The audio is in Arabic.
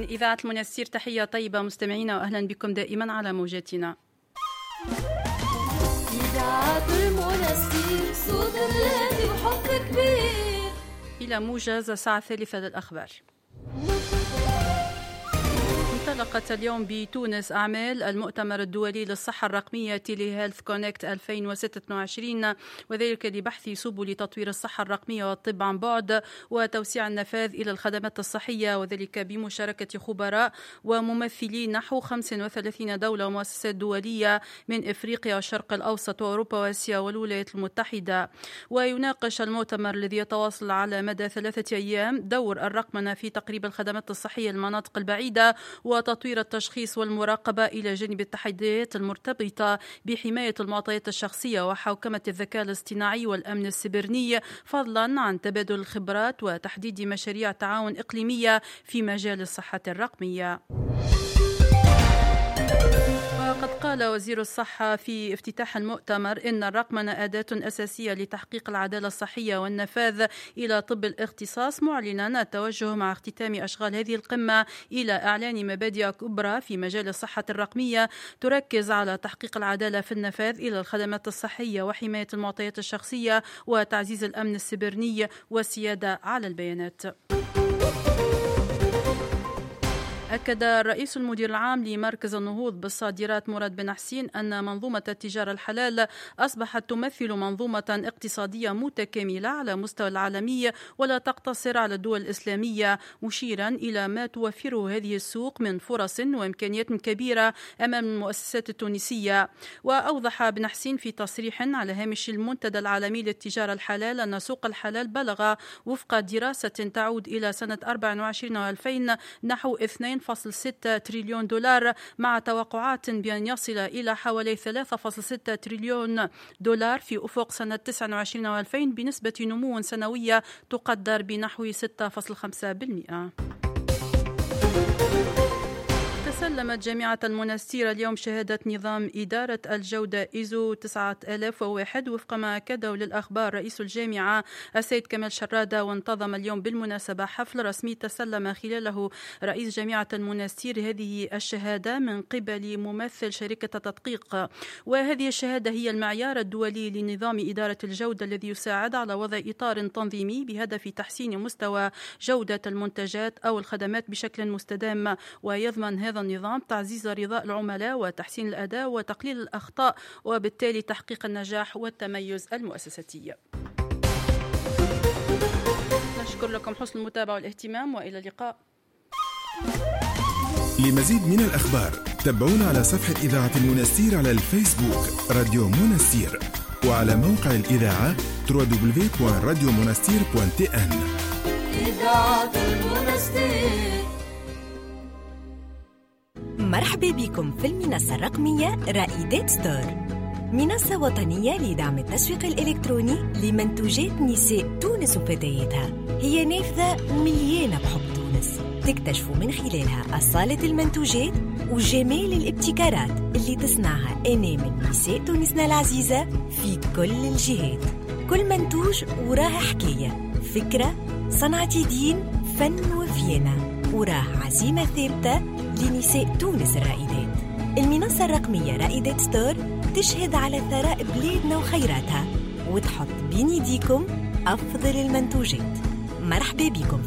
إذاعة المنستير، تحية طيبة مستمعينا وأهلا بكم دائما على موجاتنا. إذاعة المنستير، صوت الراديو وحب كبير. إلى موجز الساعة 3 للأخبار. انطلقت اليوم بتونس أعمال المؤتمر الدولي للصحة الرقمية تيلي-هيلث كونكت 2026، وذلك لبحث سبل تطوير الصحة الرقمية والطب عن بعد وتوسيع النفاذ إلى الخدمات الصحية، وذلك بمشاركة خبراء وممثلين نحو 35 دولة ومؤسسات دولية من إفريقيا والشرق الأوسط وأوروبا وآسيا والولايات المتحدة. ويناقش المؤتمر الذي يتواصل على مدى 3 أيام دور الرقمنة في تقريب الخدمات الصحية للمناطق البعيدة وتطوير التشخيص والمراقبة إلى جانب التحديات المرتبطة بحماية المعطيات الشخصية وحوكمة الذكاء الاصطناعي والأمن السيبراني، فضلا عن تبادل الخبرات وتحديد مشاريع تعاون إقليمية في مجال الصحة الرقمية. وقد قال وزير الصحة في افتتاح المؤتمر إن الرقمنة أداة أساسية لتحقيق العدالة الصحية والنفاذ إلى طب الاختصاص، معلنا التوجه مع اختتام أشغال هذه القمة إلى إعلان مبادئ كبرى في مجال الصحة الرقمية تركز على تحقيق العدالة في النفاذ إلى الخدمات الصحية وحماية المعطيات الشخصية وتعزيز الأمن السيبراني والسيادة على البيانات. أكد الرئيس المدير العام لمركز النهوض بالصادرات مراد بن حسين أن منظومة التجارة الحلال أصبحت تمثل منظومة اقتصادية متكاملة على مستوى العالمي ولا تقتصر على الدول الإسلامية، مشيرا إلى ما توفره هذه السوق من فرص وإمكانيات كبيرة أمام المؤسسات التونسية. وأوضح بن حسين في تصريح على هامش المنتدى العالمي للتجارة الحلال أن سوق الحلال بلغ وفق دراسة تعود إلى سنة 24 و2000 نحو 2.6 تريليون دولار، مع توقعات بأن يصل إلى حوالي 3.6 تريليون دولار في أفق سنة 29 و2000 بنسبة نمو سنوية تقدر بنحو 6.5%. سلمت جامعة المنستير اليوم شهادة نظام إدارة الجودة إيزو 9001 وفق ما أكده للأخبار رئيس الجامعة السيد كمال شرادة. وانتظم اليوم بالمناسبة حفل رسمي تسلم خلاله رئيس جامعة المنستير هذه الشهادة من قبل ممثل شركة تدقيق. وهذه الشهادة هي المعيار الدولي لنظام إدارة الجودة الذي يساعد على وضع إطار تنظيمي بهدف تحسين مستوى جودة المنتجات أو الخدمات بشكل مستدام، ويضمن هذا النظام تعزيز رضاء العملاء وتحسين الأداء وتقليل الأخطاء وبالتالي تحقيق النجاح والتميز المؤسساتي. نشكر لكم حسن المتابعة والاهتمام وإلى اللقاء. لمزيد من الأخبار تابعونا على صفحة إذاعة المنستير على الفيسبوك راديو منستير، وعلى موقع الإذاعة www.radiomonastir.tn. إذاعة المنستير. مرحبا بكم في المنصة الرقمية رائدات ستور، منصة وطنية لدعم التسويق الإلكتروني لمنتوجات نساء تونس وفتياتها. هي نافذة مليانة بحب تونس، تكتشفوا من خلالها أصالة المنتوجات وجمال الابتكارات اللي تصنعها أنامل نساء تونسنا العزيزة في كل الجهات. كل منتوج وراه حكاية، فكرة، صنعة يدين، فن وفينة، وراه عزيمة ثابتة لنساء تونس الرائدات. المنصة الرقمية رائدات ستور تشهد على ثراء بلادنا وخيراتها وتحط بين يديكم أفضل المنتوجات. مرحبا بكم.